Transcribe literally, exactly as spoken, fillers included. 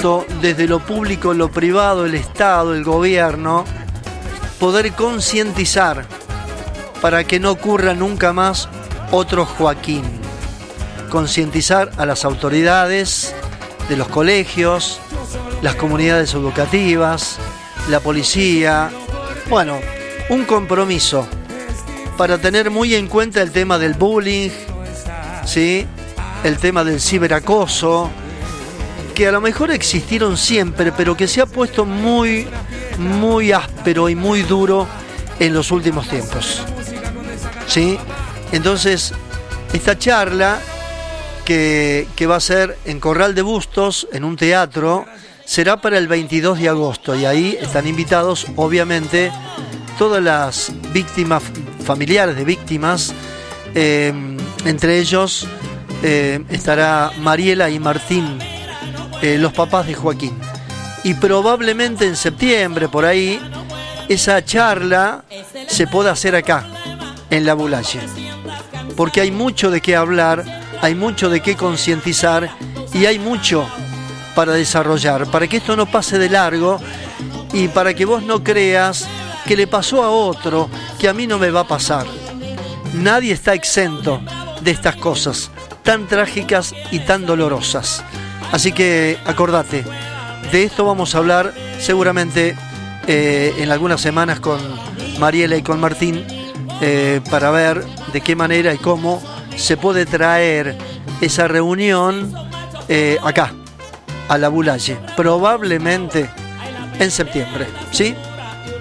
punto, desde lo público, lo privado, el Estado, el gobierno, poder concientizar para que no ocurra nunca más otro Joaquín. Concientizar a las autoridades de los colegios, las comunidades educativas, la policía. Bueno, un compromiso para tener muy en cuenta el tema del bullying, ¿sí? El tema del ciberacoso, que a lo mejor existieron siempre, pero que se ha puesto muy, muy áspero y muy duro en los últimos tiempos, ¿sí? Entonces, esta charla que, que va a ser en Corral de Bustos, en un teatro, será para el veintidós de agosto, y ahí están invitados, obviamente, todas las víctimas, familiares de víctimas, eh, entre ellos eh, estará Mariela y Martín, eh, los papás de Joaquín. Y probablemente en septiembre, por ahí, esa charla se pueda hacer acá, en La Boulaye, porque hay mucho de qué hablar, hay mucho de qué concientizar y hay mucho para desarrollar, para que esto no pase de largo y para que vos no creas que le pasó a otro, que a mí no me va a pasar. Nadie está exento de estas cosas tan trágicas y tan dolorosas. Así que acordate, de esto vamos a hablar seguramente eh, en algunas semanas con Mariela y con Martín, eh, para ver de qué manera y cómo se puede traer esa reunión eh, acá, a La Boulaye, probablemente en septiembre, ¿sí?